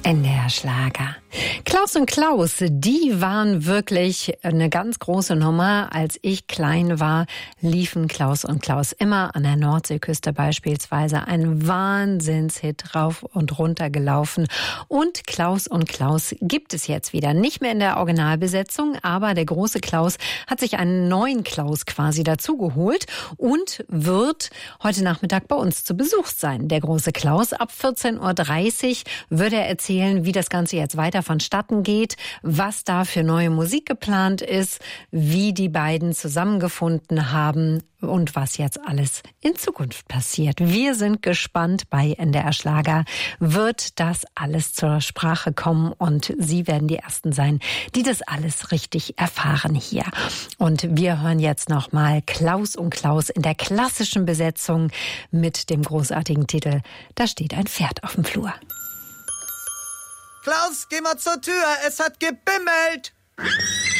NDR Schlager. Klaus und Klaus, die waren wirklich eine ganz große Nummer. Als ich klein war, liefen Klaus und Klaus immer an der Nordseeküste beispielsweise. Ein Wahnsinnshit rauf und runter gelaufen. Und Klaus und Klaus gibt es jetzt wieder. Nicht mehr in der Originalbesetzung, aber der große Klaus hat sich einen neuen Klaus quasi dazugeholt und wird heute Nachmittag bei uns zu Besuch sein. Der große Klaus, ab 14:30 Uhr wird er erzählen, wie das Ganze jetzt weiter vonstatten geht, was da für neue Musik geplant ist, wie die beiden zusammengefunden haben und was jetzt alles in Zukunft passiert. Wir sind gespannt. Bei NDR Schlager wird das alles zur Sprache kommen und Sie werden die Ersten sein, die das alles richtig erfahren hier. Und wir hören jetzt nochmal Klaus und Klaus in der klassischen Besetzung mit dem großartigen Titel "Da steht ein Pferd auf dem Flur". Klaus, geh mal zur Tür, es hat gebimmelt.